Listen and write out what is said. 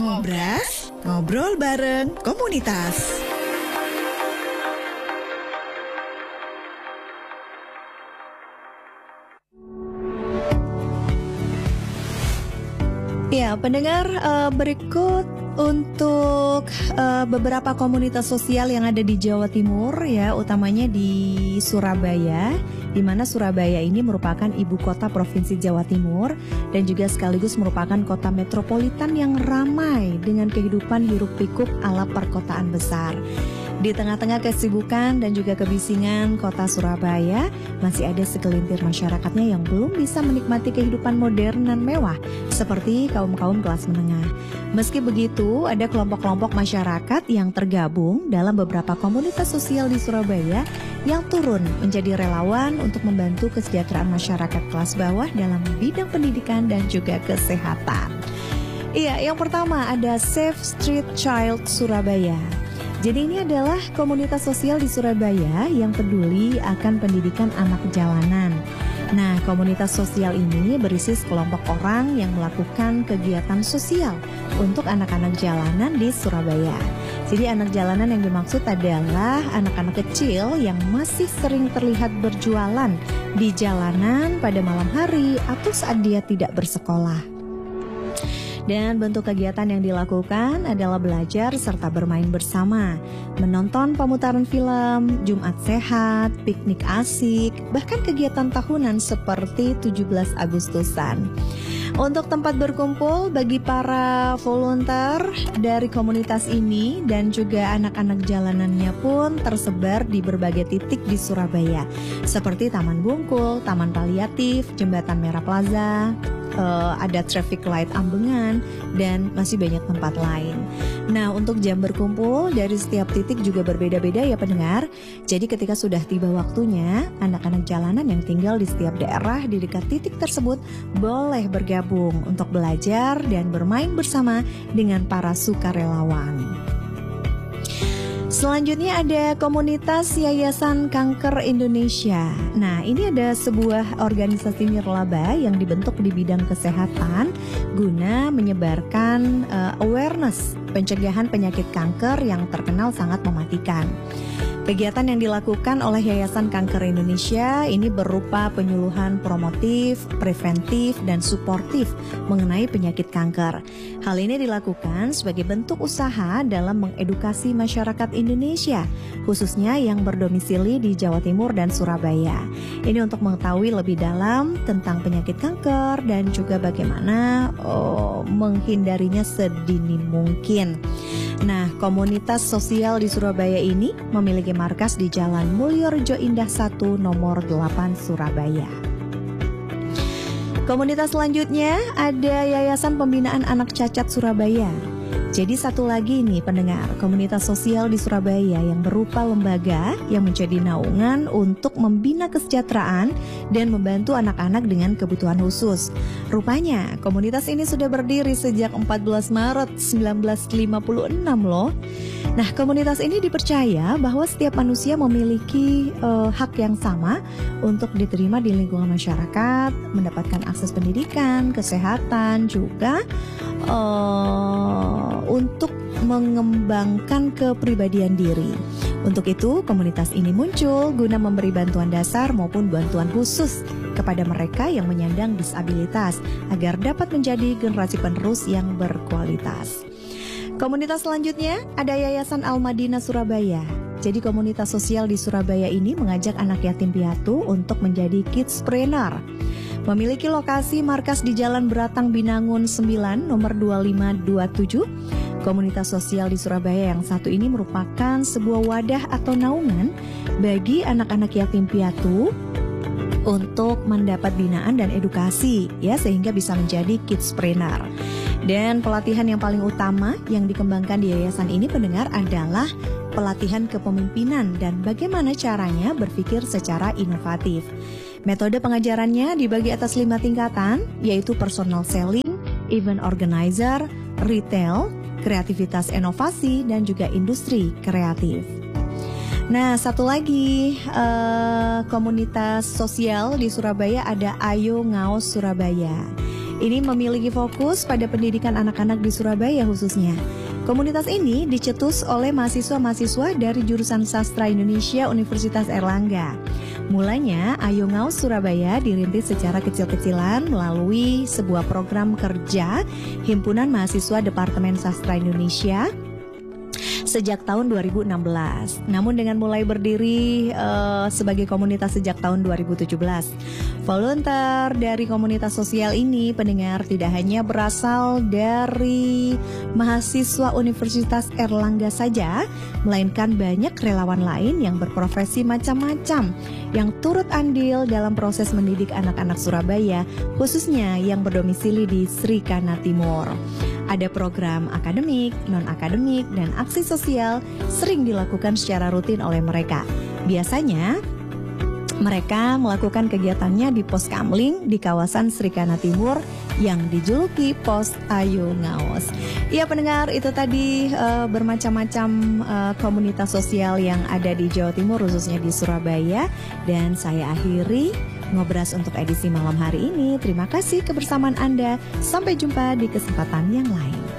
Ngobras, ngobrol bareng komunitas. Ya, pendengar, berikut untuk beberapa komunitas sosial yang ada di Jawa Timur, ya, utamanya di Surabaya, di mana Surabaya ini merupakan ibu kota provinsi Jawa Timur dan juga sekaligus merupakan kota metropolitan yang ramai dengan kehidupan hiruk-pikuk ala perkotaan besar. Di tengah-tengah kesibukan dan juga kebisingan kota Surabaya, masih ada segelintir masyarakatnya yang belum bisa menikmati kehidupan modern dan mewah, seperti kaum-kaum kelas menengah. Meski begitu, ada kelompok-kelompok masyarakat yang tergabung dalam beberapa komunitas sosial di Surabaya yang turun menjadi relawan untuk membantu kesejahteraan masyarakat kelas bawah dalam bidang pendidikan dan juga kesehatan. Iya, yang pertama ada Safe Street Child Surabaya. Jadi ini adalah komunitas sosial di Surabaya yang peduli akan pendidikan anak jalanan. Nah, komunitas sosial ini berisi sekelompok orang yang melakukan kegiatan sosial untuk anak-anak jalanan di Surabaya. Jadi anak jalanan yang dimaksud adalah anak-anak kecil yang masih sering terlihat berjualan di jalanan pada malam hari atau saat dia tidak bersekolah. Dan bentuk kegiatan yang dilakukan adalah belajar serta bermain bersama, menonton pemutaran film, Jumat Sehat, piknik asik, bahkan kegiatan tahunan seperti 17 Agustusan. Untuk tempat berkumpul bagi para volunteer dari komunitas ini dan juga anak-anak jalanannya pun tersebar di berbagai titik di Surabaya, seperti Taman Bungkul, Taman Paliatif, Jembatan Merah Plaza, ada traffic light Ambengan, dan masih banyak tempat lain. Nah, untuk jam berkumpul dari setiap titik juga berbeda-beda ya pendengar. Jadi ketika sudah tiba waktunya, anak-anak jalanan yang tinggal di setiap daerah di dekat titik tersebut boleh bergabung untuk belajar dan bermain bersama dengan para sukarelawan. Selanjutnya ada komunitas Yayasan Kanker Indonesia. Nah, ini ada sebuah organisasi nirlaba yang dibentuk di bidang kesehatan guna menyebarkan awareness pencegahan penyakit kanker yang terkenal sangat mematikan. Kegiatan yang dilakukan oleh Yayasan Kanker Indonesia ini berupa penyuluhan promotif, preventif, dan suportif mengenai penyakit kanker. Hal ini dilakukan sebagai bentuk usaha dalam mengedukasi masyarakat Indonesia, khususnya yang berdomisili di Jawa Timur dan Surabaya. Ini untuk mengetahui lebih dalam tentang penyakit kanker dan juga bagaimana menghindarinya sedini mungkin. Nah, komunitas sosial di Surabaya ini memiliki markas di Jalan Mulyorejo Indah 1 nomor 8 Surabaya. Komunitas selanjutnya ada Yayasan Pembinaan Anak Cacat Surabaya. Jadi satu lagi nih pendengar, komunitas sosial di Surabaya yang berupa lembaga yang menjadi naungan untuk membina kesejahteraan dan membantu anak-anak dengan kebutuhan khusus. Rupanya komunitas ini sudah berdiri sejak 14 Maret 1956 loh. Nah, komunitas ini dipercaya bahwa setiap manusia memiliki hak yang sama untuk diterima di lingkungan masyarakat, mendapatkan akses pendidikan, kesehatan, juga untuk mengembangkan kepribadian diri. Untuk itu, komunitas ini muncul guna memberi bantuan dasar maupun bantuan khusus kepada mereka yang menyandang disabilitas agar dapat menjadi generasi penerus yang berkualitas. Komunitas selanjutnya ada Yayasan Al-Madinah Surabaya. Jadi komunitas sosial di Surabaya ini mengajak anak yatim piatu untuk menjadi kidspreneur. Memiliki lokasi markas di Jalan Beratang Binangun 9 nomor 2527. Komunitas sosial di Surabaya yang satu ini merupakan sebuah wadah atau naungan bagi anak-anak yatim piatu untuk mendapat binaan dan edukasi ya, sehingga bisa menjadi kidspreneur. Dan pelatihan yang paling utama yang dikembangkan di yayasan ini pendengar adalah pelatihan kepemimpinan dan bagaimana caranya berpikir secara inovatif. Metode pengajarannya dibagi atas 5 tingkatan, yaitu personal selling, event organizer, retail, kreativitas inovasi, dan juga industri kreatif. Nah, satu lagi komunitas sosial di Surabaya ada Ayo Ngaos Surabaya. Ini memiliki fokus pada pendidikan anak-anak di Surabaya khususnya. Komunitas ini dicetus oleh mahasiswa-mahasiswa dari jurusan Sastra Indonesia Universitas Airlangga. Mulanya, Ayo Ngaos Surabaya dirintis secara kecil-kecilan melalui sebuah program kerja Himpunan Mahasiswa Departemen Sastra Indonesia sejak tahun 2016. Namun dengan mulai berdiri sebagai komunitas sejak tahun 2017. Volunteer dari komunitas sosial ini, pendengar, tidak hanya berasal dari mahasiswa Universitas Airlangga saja, melainkan banyak relawan lain yang berprofesi macam-macam yang turut andil dalam proses mendidik anak-anak Surabaya, khususnya yang berdomisili di Srikana Timur. Ada program akademik, non-akademik, dan aksi sosial sering dilakukan secara rutin oleh mereka. Biasanya, mereka melakukan kegiatannya di Pos Kamling di kawasan Srikana Timur yang dijuluki Pos Ayo Ngaos. Iya pendengar, itu tadi bermacam-macam komunitas sosial yang ada di Jawa Timur, khususnya di Surabaya. Dan saya akhiri Ngobras untuk edisi malam hari ini. Terima kasih kebersamaan Anda. Sampai jumpa di kesempatan yang lain.